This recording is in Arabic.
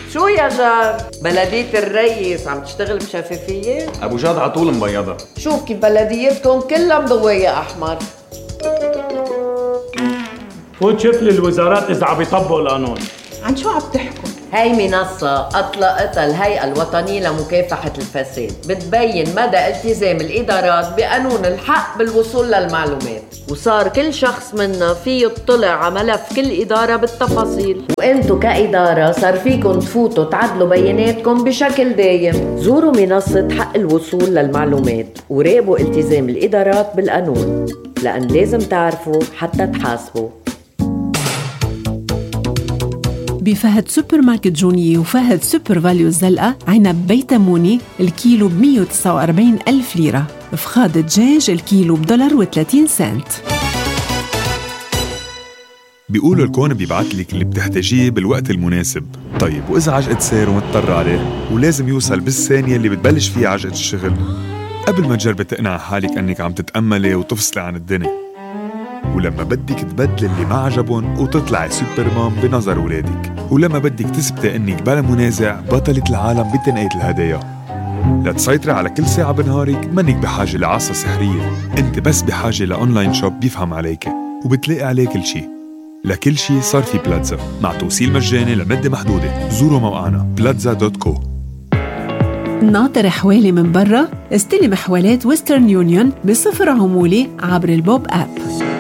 شو يا جار؟ بلدية الريس عم تشتغل بشفافية؟ ابو جاد عطول مبيضة. شوف كيف بلديتكم كلها مضوية احمر. فوت شوف لي الوزارات اذا عم يطبقوا القانون. عن شو عم تحكوا؟ هاي منصة أطلقتها الهيئة الوطنية لمكافحة الفساد، بتبين مدى التزام الإدارات بقانون الحق بالوصول للمعلومات، وصار كل شخص منا فيه يطلع على ملف كل إدارة بالتفاصيل، وإنتو كإدارة صار فيكن تفوتوا تعدلوا بياناتكم بشكل دايم. زوروا منصة حق الوصول للمعلومات وراقبوا التزام الإدارات بالقانون، لأن لازم تعرفوا حتى تحاسبوا. بفهد سوبر ماركت جونية وفهد سوبر فاليو الزلقة عنب بيتموني الكيلو ب149 ألف ليرة، فخاد الدجاج الكيلو $1.30. بيقولوا الكون بيبعتلك اللي بتحتاجيه بالوقت المناسب. طيب وإذا عجقة سير ومضطر عليه ولازم يوصل بالثانية اللي بتبلش فيها عجقة الشغل، قبل ما تجربي تقنع حالك أنك عم تتأملي وتفصلي عن الدنيا، ولما بدك تبدل اللي ما عجبون وتطلعي سوبرمان بنظر ولادك، ولما بدك تثبتي انك بلا منازع بطلة العالم بتنقية الهدايا، لتسيطري على كل ساعة بنهارك منك بحاجة لعصا سحرية، انت بس بحاجة لأونلاين شوب بيفهم عليك وبتلاقي عليه كل شي. لكل شي صار في بلاتزا مع توصيل مجاني لمدة محدودة. زوروا موقعنا plaza.co. ناطر حوالي من برا؟ استلم حوالات ويسترن يونيون ب0 عمولة عبر البوب آب.